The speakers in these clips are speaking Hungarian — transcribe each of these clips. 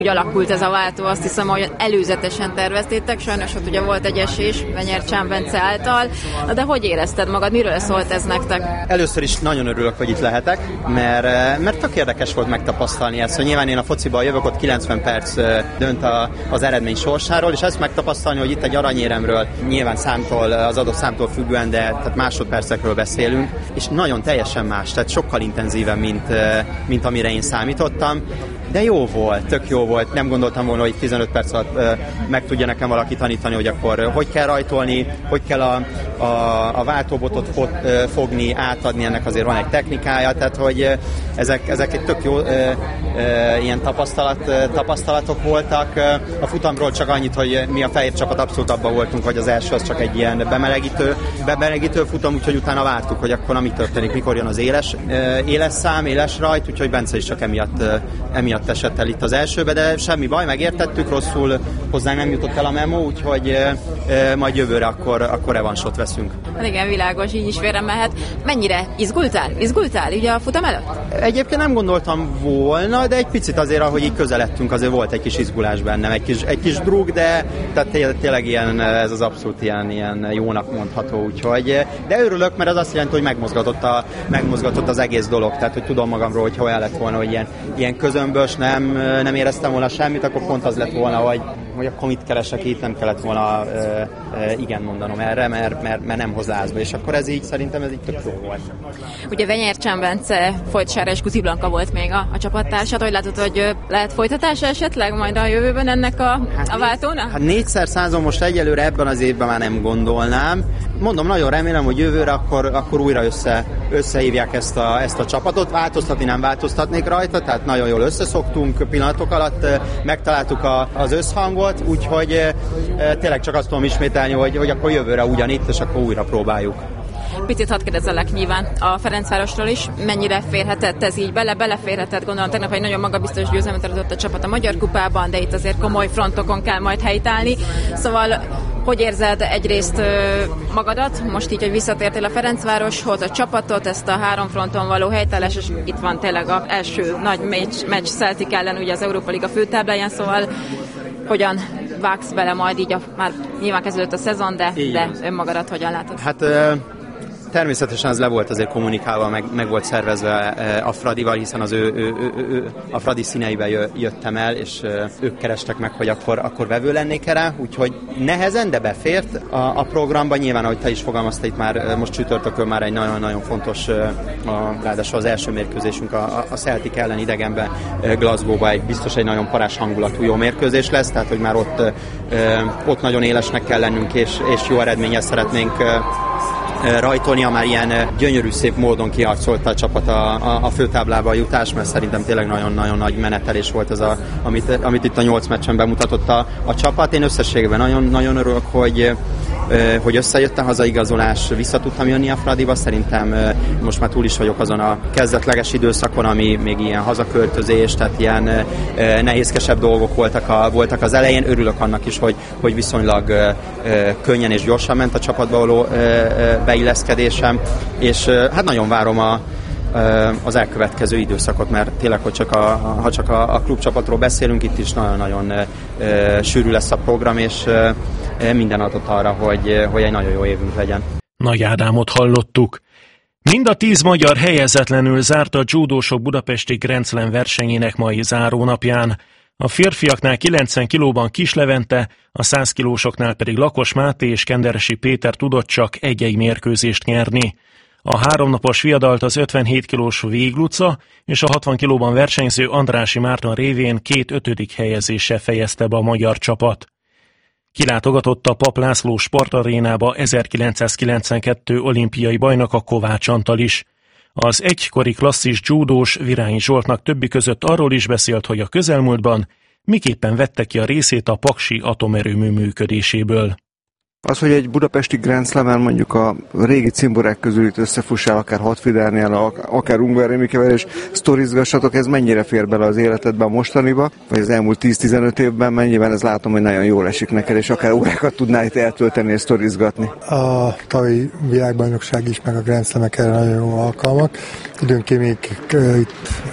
Úgy alakult ez a váltó, azt hiszem, hogy előzetesen terveztétek, sajnos ott ugye volt egy esés Venyercsán Bence által, de hogy érezted magad, miről szólt ez nektek? Először is nagyon örülök, hogy itt lehetek, mert tök érdekes volt megtapasztalni ezt, hogy nyilván én a fociban jövök, ott 90 perc dönt az eredmény sorsáról, és ezt megtapasztalni, hogy itt egy aranyéremről nyilván az adott számtól függően, de tehát másodpercekről beszélünk, és nagyon teljesen más, tehát sokkal intenzíven, mint amire én számítottam. De jó volt, tök jó volt. Nem gondoltam volna, hogy 15 perc alatt meg tudja nekem valaki tanítani, hogy akkor hogy kell rajtolni, hogy kell a váltóbotot fogni, átadni, ennek azért van egy technikája, tehát hogy ezek egy tök jó ilyen tapasztalatok voltak. A futamról csak annyit, hogy mi a fehér csapat abszolút abban voltunk, hogy az első az csak egy ilyen bemelegítő futam, úgyhogy utána vártuk, hogy akkor ami történik, mikor jön az éles szám, éles rajt, úgyhogy Bence is csak emiatt esett el itt az elsőbe, de semmi baj, megértettük, rosszul hozzánk nem jutott el a memo, úgyhogy majd jövőre akkor revansot veszünk. Igen, világos, így is félre mehet. Mennyire izgultál ugye a futam előtt? Egyébként nem gondoltam volna, de egy picit azért, ahogy így közeledtünk, azért volt egy kis izgulás bennem, egy kis drug, de tehát tényleg ilyen, ez az abszolút ilyen jónak mondható, úgyhogy, de örülök, mert az azt jelenti, hogy megmozgatott az egész dolog, tehát hogy tudom magamról, hogy olyan lett volna, hogy ilyen közömbös, nem éreztem volna semmit, akkor pont az lett volna, hogy akkor mit keresek itt, nem kellett volna igen mondanom erre, mert nem hoz lázba, és akkor ez így szerintem ez így tök jó volt. Ugye Venyercsán Bence, Folytsára és Guti Blanka volt még a csapattársad, hogy látod, hogy lehet folytatása esetleg majd a jövőben ennek a váltónak? Hát 4x100-on most egyelőre ebben az évben már nem gondolnám. Mondom, nagyon remélem, hogy jövőre akkor újra összehívják ezt a csapatot. Változtatni nem változtatnék rajta, tehát nagyon jól összeszoktunk, pillanatok alatt megtaláltuk az összhangot, úgyhogy tényleg csak azt tudom ismételni, hogy akkor jövőre ugyanitt, és akkor újra próbáljuk. Picit hadd kérdezzelek nyilván a Ferencvárosról is, mennyire férhetett ez így beleférhetett, gondolom tegnap egy nagyon magabiztos győzelmet adott a csapat a Magyar Kupában, de itt azért komoly frontokon kell majd helytállni, szóval hogy érzed egyrészt magadat, most így, hogy visszatértél a Ferencvároshoz, a csapatot, ezt a három fronton való helytállás, és itt van tényleg az első nagy meccs Celtic ellen ugye az Európa Liga főtábláján, szóval hogyan vágsz bele majd így, már nyilván kezdődött a szezon, de önmagadat hogyan látod? Hát természetesen ez le volt azért kommunikálva, meg volt szervezve a Fradival, hiszen a Fradi színeiben jöttem el, és ők kerestek meg, hogy akkor vevő lennék rá, úgyhogy nehezen, de befért a programba. Nyilván, ahogy te is fogalmazta, itt már most csütörtökön már egy nagyon-nagyon fontos, ráadásul az első mérkőzésünk a Celtic ellen idegenben Glasgow-ba biztos egy nagyon parás hangulatú jó mérkőzés lesz, tehát hogy már ott nagyon élesnek kell lennünk, és jó eredménnyel szeretnénk rajtolnia, már ilyen gyönyörű szép módon kiharcolta a csapat a főtáblába a jutás, mert szerintem tényleg nagyon-nagyon nagy menetelés volt ez, amit itt a 8 meccsen bemutatott a csapat. Én összességében nagyon örülök, hogy összejött a hazaigazolás, vissza tudtam jönni a Fradiba. Szerintem most már túl is vagyok azon a kezdetleges időszakon, ami még ilyen hazaköltözés, tehát ilyen nehézkesebb dolgok voltak az elején. Örülök annak is, hogy viszonylag könnyen és gyorsan ment a csapatba való beilleszkedésem, és hát nagyon várom az elkövetkező időszakot, mert tényleg, ha csak a klubcsapatról beszélünk, itt is nagyon-nagyon sűrű lesz a program, és minden adott arra, hogy egy nagyon jó évünk legyen. Nagy Ádámot hallottuk. Mind a 10 magyar helyezetlenül zárt a judósok budapesti Grand Slam versenyének mai zárónapján. A férfiaknál 90 kilóban Kis Levente, a 100 kilósoknál pedig Lakos Máté és Kenderesi Péter tudott csak egy mérkőzést nyerni. A 3 napos viadalt az 57 kilós Vég Luca és a 60 kilóban versenyző Andrássy Márton révén 2 5. helyezéssel fejezte be a magyar csapat. Kilátogatott a Papp László sportarénába 1992 olimpiai bajnok a Kovács Antal is. Az egykori klasszis judós Virányi Zsoltnak többi között arról is beszélt, hogy a közelmúltban miképpen vette ki a részét a paksi atomerőmű működéséből. Az, hogy egy budapesti Grand Slam-en mondjuk a régi cimborák közül itt összefussál, akár Hatfidernél, akár Ungvar Rémikevel, és sztorizgassatok, ez mennyire fér bele az életedbe a mostaniba, vagy az elmúlt 10-15 évben, mennyiben ez látom, hogy nagyon jól esik neked, és akár órákat tudnál itt eltölteni és sztorizgatni. A tavalyi világbajnokság is, meg a Grand Slam-ek erre nagyon jó alkalmak. Időnként még itt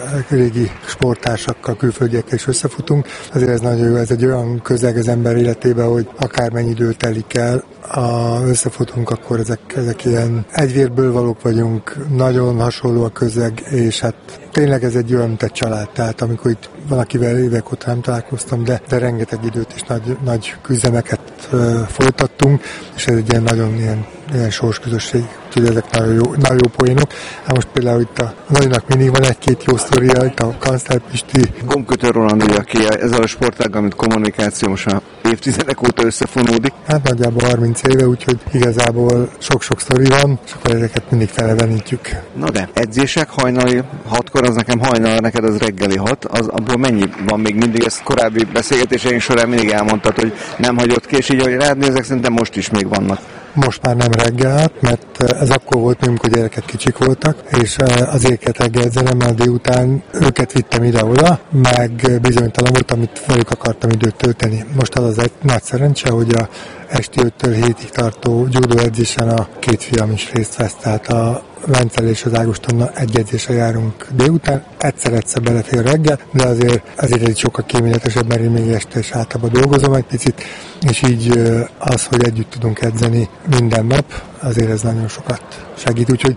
régi sporttársakkal, külföldiekkel is összefutunk. Azért ez nagyon jó, ez egy olyan közeg az ember életében, hogy akármennyi idő telik el, összefutunk, akkor ezek ilyen egyvérből valók vagyunk, nagyon hasonló a közeg, és hát tényleg ez egy olyan, mint egy család, tehát amikor itt valakivel évek óta nem találkoztam, de rengeteg időt és nagy küzdelmeket folytattunk, és ez egy ilyen nagyon ilyen sorsközösség, úgyhogy ezek nagyon jó poénok. Hát most például itt a Nagynak mindig van egy-két jó sztoria, itt a Kancler Pisti. Gombkötő Roland, aki ezzel a sportággal, mint kommunikáció, most már évtizedek óta összefonódik. Hát nagyjából 30 éve, úgyhogy igazából sok-sok sztori van, és akkor ezeket mindig felevenítjük. Na de, edzések hajnali 6-kor, az nekem hajnal, neked az reggeli 6, abból mennyi van még mindig? Ezt korábbi beszélgetéseink során mindig elmondtad, hogy nem hagyott ki, és így, ahogy rád nézek, szerintem most is még vannak. Most már nem reggel, mert ez akkor volt, amikor gyerekek kicsik voltak, és azért kellett reggel edzeni, mert délután őket vittem ide-oda, meg bizonytalan volt, amit velük akartam időt tölteni. Most az egy nagy szerencse, hogy a esti 5-től 7-ig tartó judo edzésen a két fiam is részt vesz, tehát a Vencel és az Ágostonnal egy edzésre járunk délután, egyszer belefér reggel, de azért egy sokkal kíméletesebb, mert én még este is általában dolgozom egy picit, és így az, hogy együtt tudunk edzeni minden nap, azért ez nagyon sokat segít, úgyhogy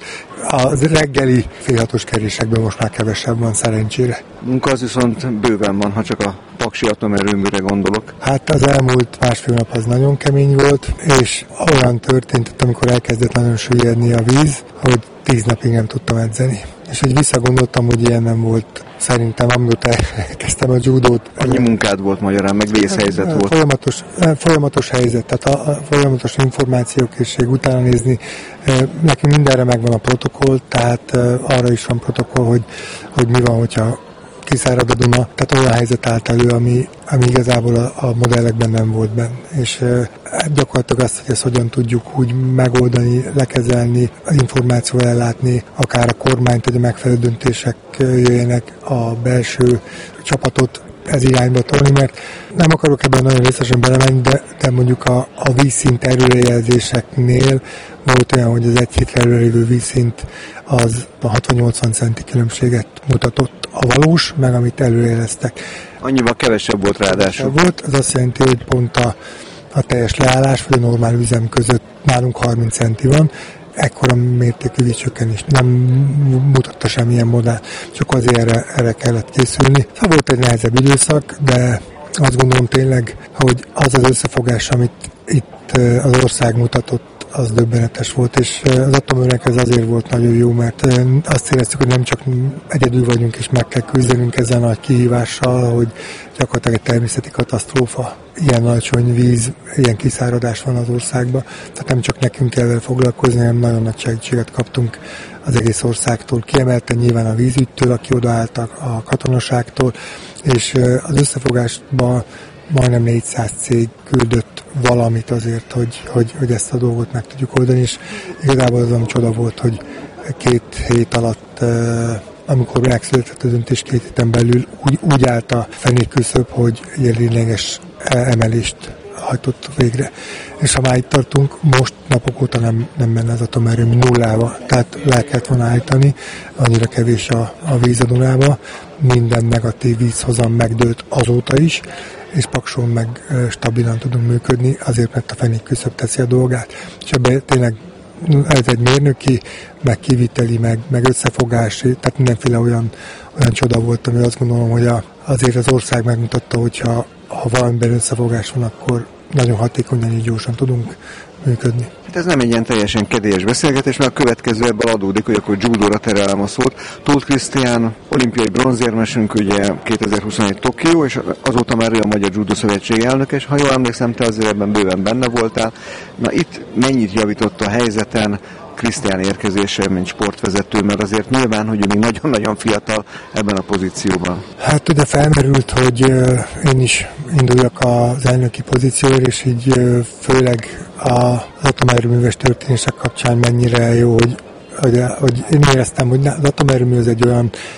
a reggeli fél-hatos kerésekben most már kevesebb van szerencsére. Munka az viszont bőven van, ha csak a Paksi atomerőműre gondolok. Hát az elmúlt másfél nap az nagyon kemény volt, és olyan történt, amikor elkezdett nagyon süllyedni a víz, hogy 10 napig nem tudtam edzeni. És így visszagondoltam, hogy ilyen nem volt szerintem, amióta elkezdtem a judót. Annyi munkád volt magyarán, meg vészhelyzet volt. Folyamatos helyzet, tehát a folyamatos információkészség, utána nézni. Nekünk mindenre megvan a protokoll, tehát arra is van protokoll, hogy mi van, hogyha kiszárad a Duna, tehát olyan helyzet állt elő, ami igazából a modellekben nem volt benne. És gyakorlatilag azt, hogy ezt hogyan tudjuk úgy megoldani, lekezelni, az információval ellátni, akár a kormányt, hogy a megfelelő döntések jöjjenek, a belső csapatot ez irányba tolni, mert nem akarok ebben nagyon részesen belemenni, de mondjuk a vízszint előrejelzéseknél volt olyan, hogy az egy hétre előrejövő vízszint az a 60-80 centi különbséget mutatott a valós, meg amit előrejeleztek. Annyival kevesebb volt ráadásul. Az azt jelenti, hogy pont a teljes leállás vagy a normál üzem között nálunk 30 centi van, ekkora mértékű vízcsökkenés nem mutatta semmilyen modell, csak azért erre kellett készülni. Szóval volt egy nehezebb időszak, de azt gondolom tényleg, hogy az összefogás, amit itt az ország mutatott, az döbbenetes volt, és az atomerőnek ez azért volt nagyon jó, mert azt éreztük, hogy nem csak egyedül vagyunk, és meg kell küzdenünk ezzel a nagy kihívással, hogy gyakorlatilag egy természeti katasztrófa, ilyen alacsony víz, ilyen kiszáradás van az országban, tehát nem csak nekünk kell vele foglalkozni, hanem nagyon nagy segítséget kaptunk az egész országtól, kiemelten nyilván a vízügytől, aki odaálltak, a katonaságtól, és az összefogásban majdnem 400 cég küldött valamit azért, hogy ezt a dolgot meg tudjuk oldani, és igazából az, ami csoda volt, hogy 2 hét alatt, amikor megszületett a döntés, 2 héten belül úgy állt a fenékküszöb, hogy ilyen lényeges emelést hajtott végre. És ha már itt tartunk, most napok óta nem menne az atomerőmű nullába, tehát le kellett volna állítani, annyira kevés a víz a Dunába, minden negatív vízhozam megdőlt azóta is, és Pakson meg stabilan tudunk működni, azért, mert a fenékküszöb teszi a dolgát. És ebben tényleg ez egy mérnöki, meg kiviteli, meg összefogási, tehát mindenféle olyan csoda volt, ami azt gondolom, hogy azért az ország megmutatta, hogyha valamiben összefogás van, akkor nagyon hatékonyan és gyorsan tudunk működni. Hát ez nem egy ilyen teljesen kedélyes beszélgetés, mert a következő ebből adódik, hogy akkor judóra terelem a szót. Tóth Krisztián, olimpiai bronzérmesünk, ugye 2021 Tokió, és azóta már ő a Magyar Judo Szövetség elnöke, és ha jól emlékszem, te azért ebben bőven benne voltál. Na itt mennyit javított a helyzeten Krisztián érkezése, mint sportvezető, mert azért nyilván, hogy ő még nagyon-nagyon fiatal ebben a pozícióban. Hát ugye felmerült, hogy én is induljak az elnöki pozícióra, és így főleg az atomerőműves történések kapcsán mennyire jó, hogy én éreztem, hogy az atomerőmű az egy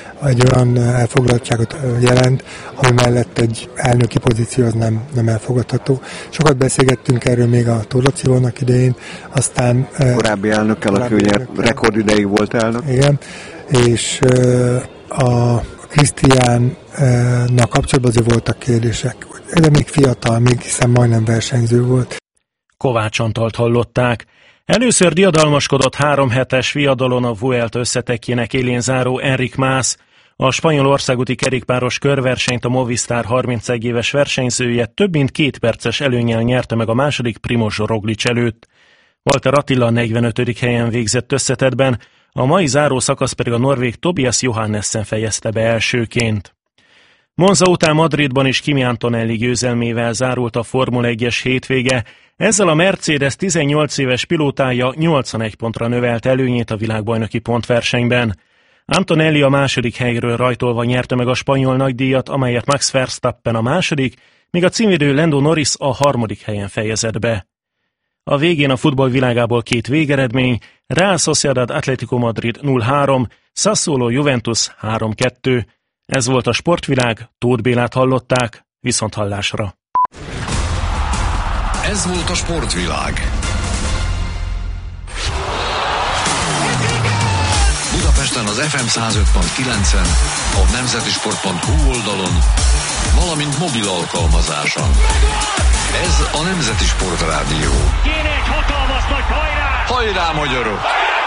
olyan elfoglaltságot jelent, ami mellett egy elnöki pozíció az nem elfogadható. Sokat beszélgettünk erről még a Tóth Lacinak idején, aztán... Korábbi elnökkel, aki ugye rekordideig volt elnök. Igen, és a Krisztiánnak kapcsolatban azért voltak kérdések, de még fiatal, még hiszen majdnem versenyző volt. Kovács Antalt hallották. Először diadalmaskodott 3 hetes viadalon a Vuelta összetekjének élén záró Enric Mas. A spanyol országúti kerékpáros körversenyt a Movistar 31 éves versenyzője több mint 2 perces előnnyel nyerte meg a második Primož Roglič előtt. Walter Attila 45. helyen végzett összetettben, a mai záró szakasz pedig a norvég Tobias Johannessen fejezte be elsőként. Monza után Madridban is Kimi Antonelli győzelmével zárult a Formula 1-es hétvége, ezzel a Mercedes 18 éves pilótája 81 pontra növelt előnyét a világbajnoki pontversenyben. Antonelli a második helyről rajtolva nyerte meg a spanyol nagydíjat, amelyet Max Verstappen a második, míg a címvédő Lando Norris a 3. helyen fejezett be. A végén a futball világából 2 végeredmény, Real Sociedad Atlético Madrid 0-3, Sassuolo Juventus 3-2. Ez volt a Sportvilág, Tóth Bélát hallották, viszonthallásra. Ez volt a Sportvilág. Budapesten az FM 105.9-en, a nemzetisport.hu oldalon, valamint mobil alkalmazáson. Ez a Nemzeti Sport Rádió. Kéne egy hatalmas nagy hajrá! Hajrá, magyarok!